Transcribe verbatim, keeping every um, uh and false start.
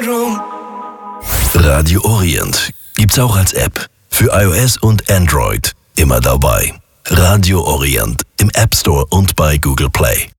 Room. Radio Orient gibt's auch als App. Für iOS und Android. Immer dabei. Radio Orient im App Store und bei Google Play.